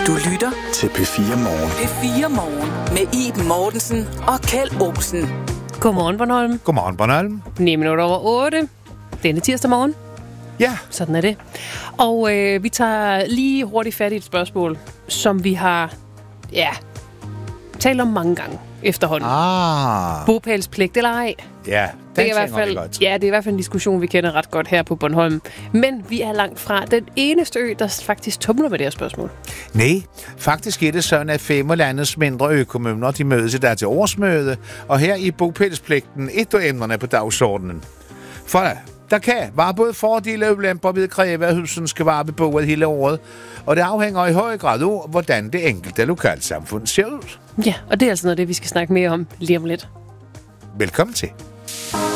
Du lytter til P4 Morgen. P4 Morgen med Iben Mortensen og Kjeld Olsen. Godmorgen, Bornholm. Godmorgen, Bornholm. 9 minutter over 8. Denne tirsdag morgen. Ja. Sådan er det. Og vi tager lige hurtigt fat i et spørgsmål, som vi har talt om mange gange efterhånden. Bopælspligt eller ej? Ja, Det er i hvert fald en diskussion, vi kender ret godt her på Bornholm. Men vi er langt fra den eneste ø, der faktisk tumler med det her spørgsmål. Nej, faktisk er det sådan, at 5 af landets mindre økommuner, de mødes i dag til årsmøde, og her i bopælspligten et af emnerne på dagsordenen. For der kan være både fordele og ulemper ved at kræve, at husen skal være beboet hele året, og det afhænger i høj grad af, hvordan det enkelte lokalsamfund ser ud. Ja, og det er altså noget af det, vi skal snakke mere om lige om lidt. Velkommen til.